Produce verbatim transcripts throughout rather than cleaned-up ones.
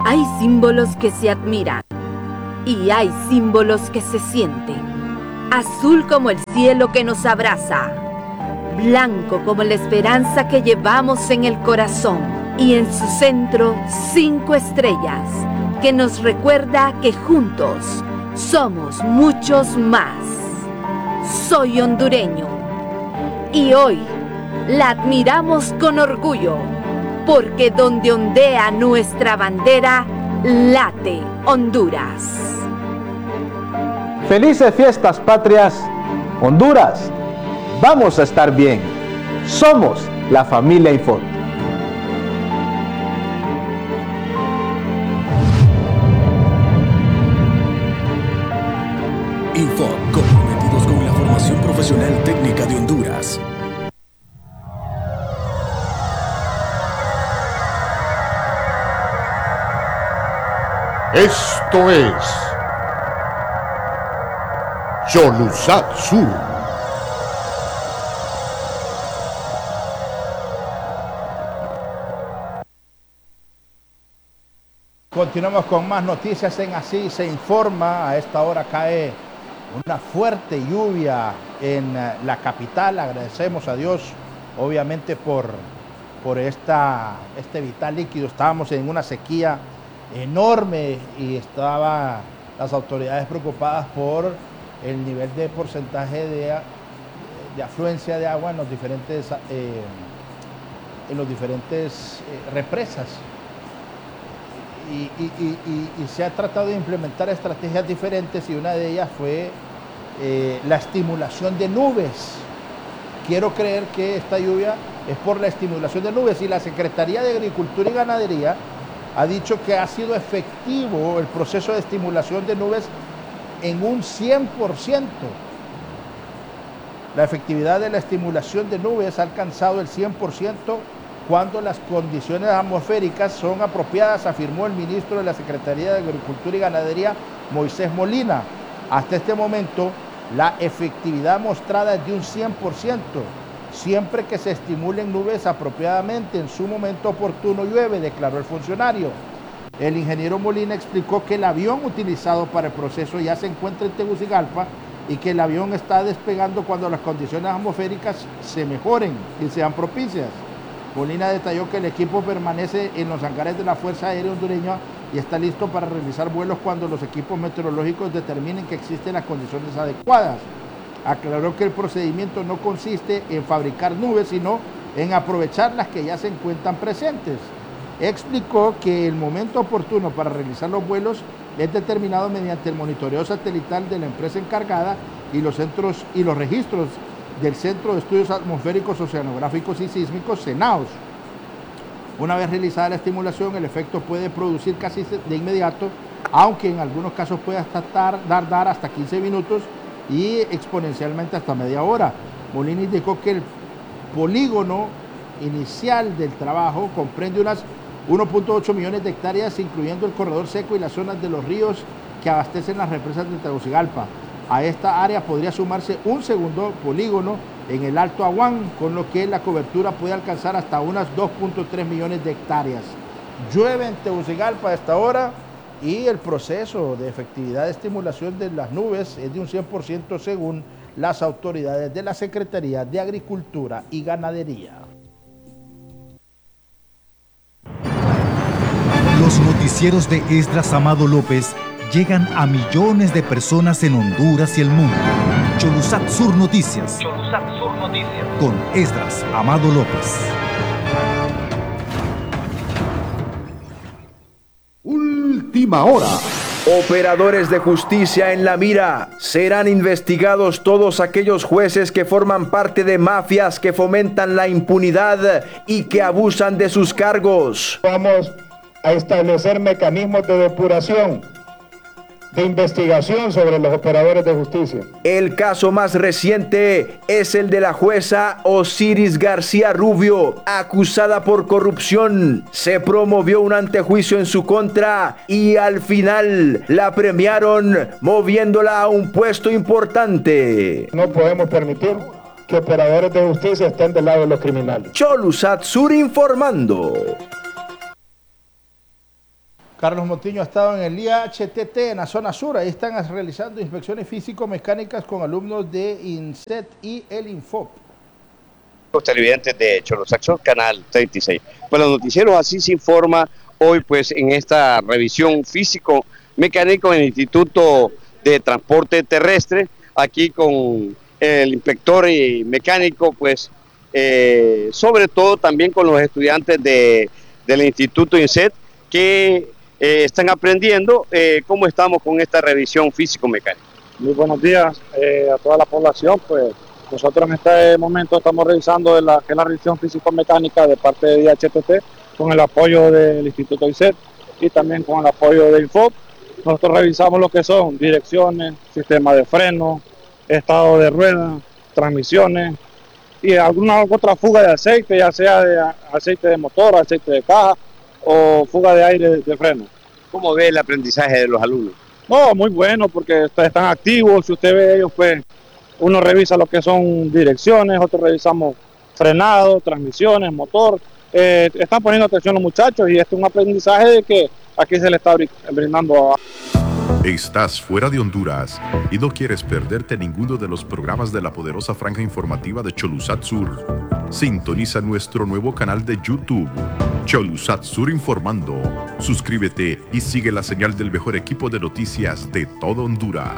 Hay símbolos que se admiran y hay símbolos que se sienten. Azul como el cielo que nos abraza, blanco como la esperanza que llevamos en el corazón y en su centro cinco estrellas que nos recuerda que juntos somos muchos más. Soy hondureño y hoy la admiramos con orgullo porque donde ondea nuestra bandera late Honduras. Felices fiestas patrias, Honduras. Vamos a estar bien. Somos la familia Info. Info, comprometidos con la formación profesional técnica de Honduras. Esto es Cholusat Sur. Continuamos con más noticias en Así se informa. A esta hora cae una fuerte lluvia en la capital. Agradecemos a Dios, obviamente, por, por esta, este vital líquido. Estábamos en una sequía enorme y estaban las autoridades preocupadas por el nivel de porcentaje de, de afluencia de agua en los diferentes, eh, en los diferentes eh, represas. Y, y, y, y, y se ha tratado de implementar estrategias diferentes y una de ellas fue eh, la estimulación de nubes. Quiero creer que esta lluvia es por la estimulación de nubes y la Secretaría de Agricultura y Ganadería ha dicho que ha sido efectivo el proceso de estimulación de nubes en un cien por ciento. La efectividad de la estimulación de nubes ha alcanzado el cien por ciento cuando las condiciones atmosféricas son apropiadas, afirmó el ministro de la Secretaría de Agricultura y Ganadería, Moisés Molina. Hasta este momento, la efectividad mostrada es de un cien por ciento. Siempre que se estimulen nubes apropiadamente, en su momento oportuno llueve, declaró el funcionario. El ingeniero Molina explicó que el avión utilizado para el proceso ya se encuentra en Tegucigalpa y que el avión está despegando cuando las condiciones atmosféricas se mejoren y sean propicias. Molina detalló que el equipo permanece en los hangares de la Fuerza Aérea Hondureña y está listo para realizar vuelos cuando los equipos meteorológicos determinen que existen las condiciones adecuadas. Aclaró que el procedimiento no consiste en fabricar nubes, sino en aprovechar las que ya se encuentran presentes. Explicó que el momento oportuno para realizar los vuelos es determinado mediante el monitoreo satelital de la empresa encargada y los centros y los registros del Centro de Estudios Atmosféricos, Oceanográficos y Sísmicos, CENAOS. Una vez realizada la estimulación, el efecto puede producir casi de inmediato, aunque en algunos casos puede hasta dar, dar hasta quince minutos y exponencialmente hasta media hora. Molina indicó que el polígono inicial del trabajo comprende unas uno punto ocho millones de hectáreas, incluyendo el corredor seco y las zonas de los ríos que abastecen las represas de Tegucigalpa. A esta área podría sumarse un segundo polígono en el Alto Aguán, con lo que la cobertura puede alcanzar hasta unas dos punto tres millones de hectáreas. Llueve en Tegucigalpa a esta hora y el proceso de efectividad de estimulación de las nubes es de un cien por ciento según las autoridades de la Secretaría de Agricultura y Ganadería. Los noticieros de Esdras Amado López llegan a millones de personas en Honduras y el mundo. Cholusat Sur Noticias. Cholusat Sur Noticias. Con Esdras Amado López. Última hora. Operadores de justicia en la mira. Serán investigados todos aquellos jueces que forman parte de mafias que fomentan la impunidad y que abusan de sus cargos. Vamos a establecer mecanismos de depuración, de investigación sobre los operadores de justicia. El caso más reciente es el de la jueza Osiris García Rubio, acusada por corrupción. Se promovió un antejuicio en su contra y al final la premiaron moviéndola a un puesto importante. No podemos permitir que operadores de justicia estén del lado de los criminales. Cholusat Sur informando. Carlos Montiño ha estado en el I H T T, en la zona sur. Ahí están realizando inspecciones físico-mecánicas con alumnos de INSET y el INFOP. Los televidentes de Cholusac Sur, Canal treinta y seis. Pues los noticieros así se informa hoy, pues en esta revisión físico-mecánico en el Instituto de Transporte Terrestre, aquí con el inspector y mecánico, pues eh, sobre todo también con los estudiantes de, del Instituto INSET que eh, están aprendiendo eh, cómo estamos con esta revisión físico-mecánica. Muy buenos días eh, a toda la población. Pues nosotros en este momento estamos revisando la, que es la revisión físico-mecánica de parte de I H T T con el apoyo del Instituto INSET y también con el apoyo de INFOP. Nosotros revisamos lo que son direcciones, sistema de freno, estado de ruedas, transmisiones y alguna otra fuga de aceite, ya sea de aceite de motor, aceite de caja o fuga de aire de freno. ¿Cómo ve el aprendizaje de los alumnos? No, muy bueno, porque están activos. Si usted ve ellos, pues uno revisa lo que son direcciones, otros revisamos frenado, transmisiones, motor. Eh, están poniendo atención los muchachos y este es un aprendizaje de que aquí se le está brindando a... Estás fuera de Honduras y no quieres perderte ninguno de los programas de la poderosa franja informativa de Cholusac Sur. Sintoniza nuestro nuevo canal de YouTube, Cholusac Sur Informando. Suscríbete y sigue la señal del mejor equipo de noticias de todo Honduras.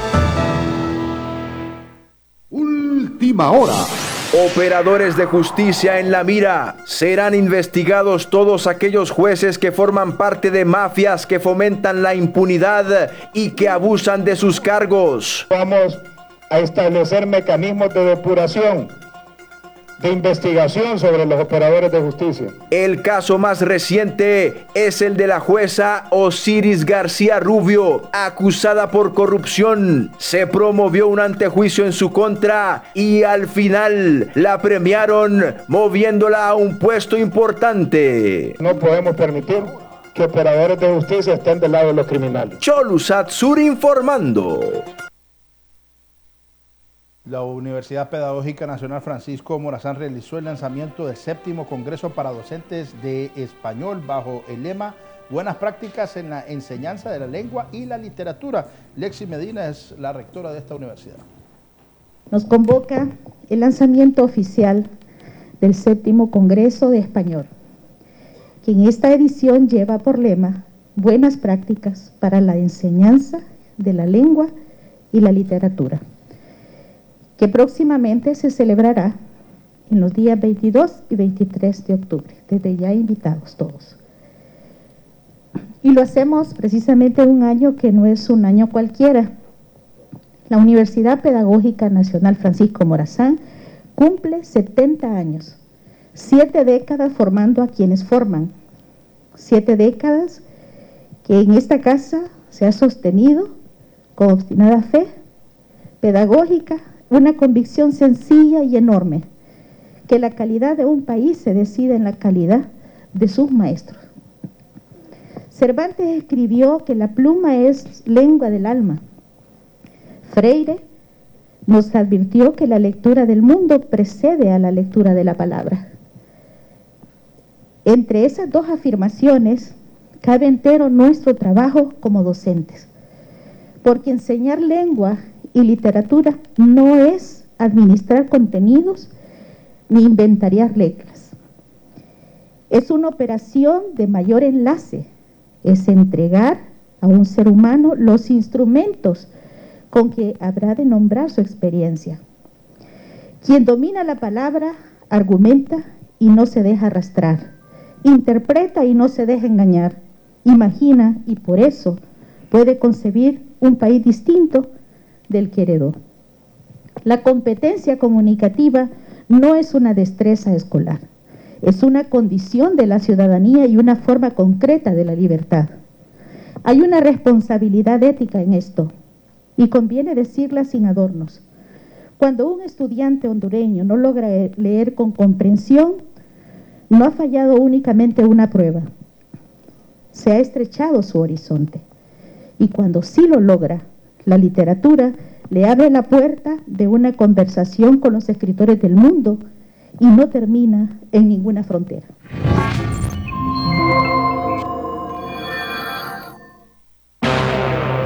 Última hora. Operadores de justicia en la mira. Serán investigados todos aquellos jueces que forman parte de mafias que fomentan la impunidad y que abusan de sus cargos. Vamos a establecer mecanismos de depuración, de investigación sobre los operadores de justicia. El caso más reciente es el de la jueza Osiris García Rubio, acusada por corrupción. Se promovió un antejuicio en su contra y al final la premiaron moviéndola a un puesto importante. No podemos permitir que operadores de justicia estén del lado de los criminales. Cholusac Sur informando. La Universidad Pedagógica Nacional Francisco Morazán realizó el lanzamiento del séptimo Congreso para Docentes de Español bajo el lema Buenas prácticas en la enseñanza de la lengua y la literatura. Lexi Medina es la rectora de esta universidad. Nos convoca el lanzamiento oficial del séptimo Congreso de Español, que en esta edición lleva por lema Buenas prácticas para la enseñanza de la lengua y la literatura, que próximamente se celebrará en los días veintidós y veintitrés de octubre, desde ya invitados todos. Y lo hacemos precisamente un año que no es un año cualquiera. La Universidad Pedagógica Nacional Francisco Morazán cumple setenta años, siete décadas formando a quienes forman, siete décadas que en esta casa se ha sostenido con obstinada fe pedagógica, una convicción sencilla y enorme, que la calidad de un país se decide en la calidad de sus maestros. Cervantes escribió que la pluma es lengua del alma. Freire nos advirtió que la lectura del mundo precede a la lectura de la palabra. Entre esas dos afirmaciones cabe entero nuestro trabajo como docentes, porque enseñar lengua y literatura no es administrar contenidos ni inventariar letras. Es una operación de mayor enlace, es entregar a un ser humano los instrumentos con que habrá de nombrar su experiencia. Quien domina la palabra argumenta y no se deja arrastrar, interpreta y no se deja engañar, imagina y por eso puede concebir un país distinto del que heredó. La competencia comunicativa no es una destreza escolar, es una condición de la ciudadanía y una forma concreta de la libertad. Hay una responsabilidad ética en esto, y conviene decirla sin adornos. Cuando un estudiante hondureño no logra leer con comprensión, no ha fallado únicamente una prueba, se ha estrechado su horizonte. Y cuando sí lo logra, la literatura le abre la puerta de una conversación con los escritores del mundo y no termina en ninguna frontera.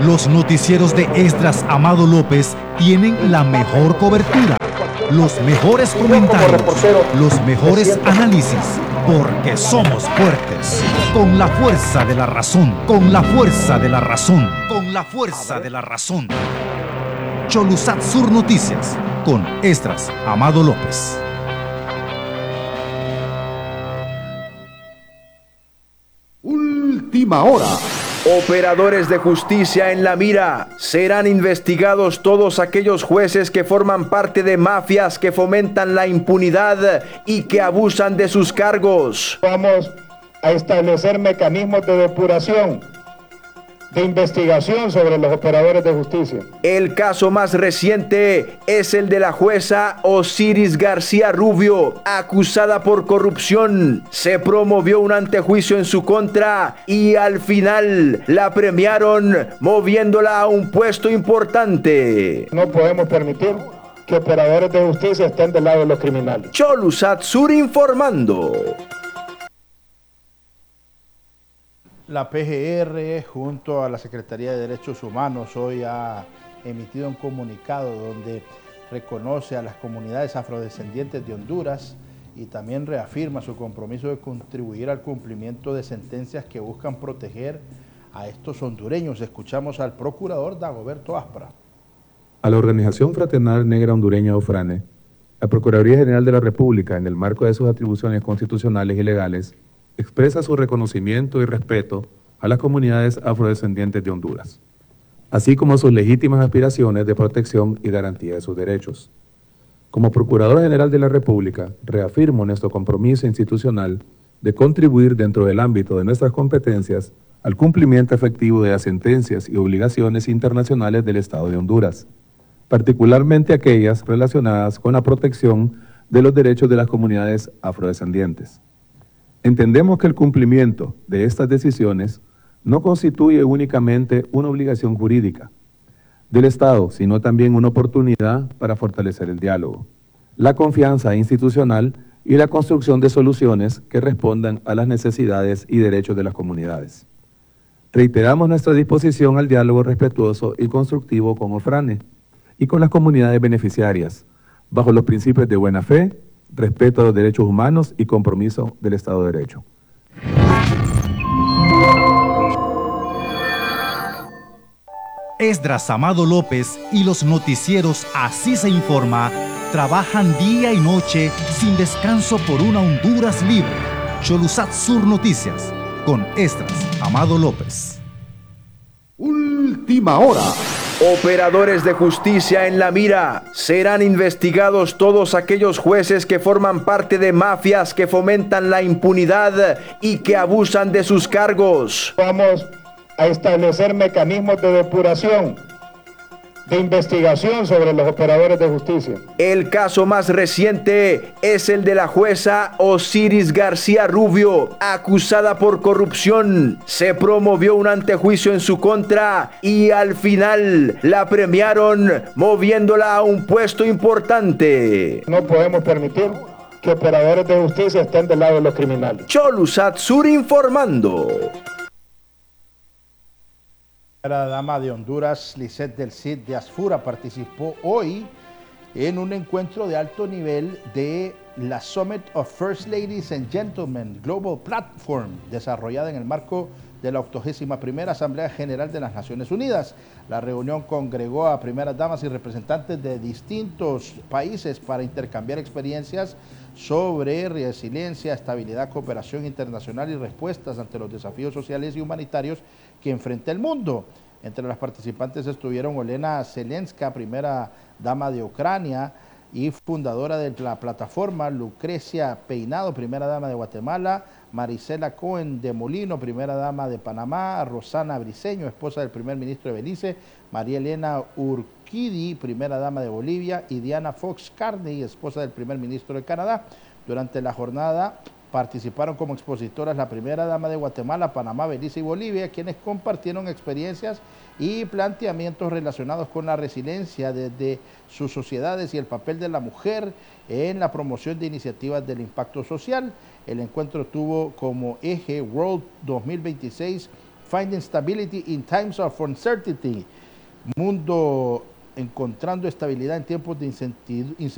Los noticieros de Esdras Amado López tienen la mejor cobertura, los mejores comentarios, los mejores análisis, porque somos fuertes. Con la fuerza de la razón, con la fuerza de la razón, con la fuerza de la razón. Cholusat Sur Noticias, con Esdras Amado López. Última hora. Operadores de justicia en la mira. Serán investigados todos aquellos jueces que forman parte de mafias que fomentan la impunidad y que abusan de sus cargos. Vamos a establecer mecanismos de depuración, de investigación sobre los operadores de justicia. El caso más reciente es el de la jueza Osiris García Rubio, acusada por corrupción. Se promovió un antejuicio en su contra y al final la premiaron moviéndola a un puesto importante. No podemos permitir que operadores de justicia estén del lado de los criminales. Cholusat Sur informando. La P G R, junto a la Secretaría de Derechos Humanos, hoy ha emitido un comunicado donde reconoce a las comunidades afrodescendientes de Honduras y también reafirma su compromiso de contribuir al cumplimiento de sentencias que buscan proteger a estos hondureños. Escuchamos al procurador Dagoberto Aspra. A la Organización Fraternal Negra Hondureña OFRANE, la Procuraduría General de la República, en el marco de sus atribuciones constitucionales y legales, expresa su reconocimiento y respeto a las comunidades afrodescendientes de Honduras, así como sus legítimas aspiraciones de protección y garantía de sus derechos. Como Procurador General de la República, reafirmo nuestro compromiso institucional de contribuir dentro del ámbito de nuestras competencias al cumplimiento efectivo de las sentencias y obligaciones internacionales del Estado de Honduras, particularmente aquellas relacionadas con la protección de los derechos de las comunidades afrodescendientes. Entendemos que el cumplimiento de estas decisiones no constituye únicamente una obligación jurídica del Estado, sino también una oportunidad para fortalecer el diálogo, la confianza institucional y la construcción de soluciones que respondan a las necesidades y derechos de las comunidades. Reiteramos nuestra disposición al diálogo respetuoso y constructivo con OFRANE y con las comunidades beneficiarias, bajo los principios de buena fe, respeto a los derechos humanos y compromiso del Estado de Derecho. Esdras Amado López y los noticieros Así se informa trabajan día y noche sin descanso por una Honduras libre. Cholusat Sur Noticias, con Esdras Amado López. Última hora. Operadores de justicia en la mira. Serán investigados todos aquellos jueces que forman parte de mafias que fomentan la impunidad y que abusan de sus cargos. Vamos a establecer mecanismos de depuración, de investigación sobre los operadores de justicia. El caso más reciente es el de la jueza Osiris García Rubio, acusada por corrupción. Se promovió un antejuicio en su contra y al final la premiaron moviéndola a un puesto importante. No podemos permitir que operadores de justicia estén del lado de los criminales. Cholusat Sur informando. La dama de Honduras, Lisette del Cid de Asfura, participó hoy en un encuentro de alto nivel de la Summit of First Ladies and Gentlemen Global Platform, desarrollada en el marco de la octogésima primera Asamblea General de las Naciones Unidas. La reunión congregó a primeras damas y representantes de distintos países para intercambiar experiencias sobre resiliencia, estabilidad, cooperación internacional y respuestas ante los desafíos sociales y humanitarios que enfrenta el mundo. Entre las participantes estuvieron Olena Zelenska, primera dama de Ucrania y fundadora de la plataforma, Lucrecia Peinado, primera dama de Guatemala, Marisela Cohen de Molino, primera dama de Panamá, Rosana Briceño, esposa del primer ministro de Belice, María Elena Urquidi, primera dama de Bolivia, y Diana Fox Carney, esposa del primer ministro de Canadá. Durante la jornada participaron como expositoras la primera dama de Guatemala, Panamá, Belice y Bolivia, quienes compartieron experiencias y planteamientos relacionados con la resiliencia desde sus sociedades y el papel de la mujer en la promoción de iniciativas del impacto social. El encuentro tuvo como eje World dos mil veintiséis Finding Stability in Times of Uncertainty. Mundo encontrando estabilidad en tiempos de incertidumbre.